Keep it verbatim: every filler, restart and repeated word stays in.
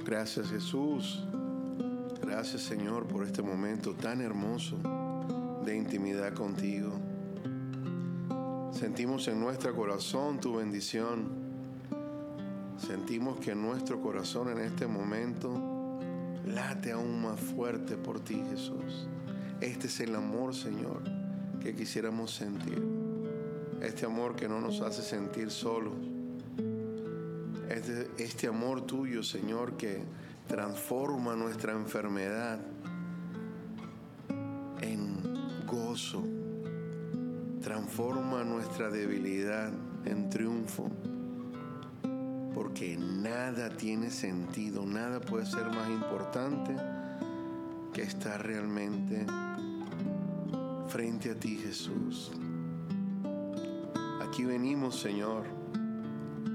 Gracias, Jesús. Gracias, Señor, por este momento tan hermoso de intimidad contigo. Sentimos en nuestro corazón tu bendición. Sentimos que nuestro corazón en este momento late aún más fuerte por ti, Jesús. Este es el amor, Señor, que quisiéramos sentir. Este amor que no nos hace sentir solos. Este, este amor tuyo, Señor, que transforma nuestra enfermedad en gozo. Transforma nuestra debilidad en triunfo. Porque nada tiene sentido, nada puede ser más importante que estar realmente frente a ti, Jesús. Aquí venimos, Señor,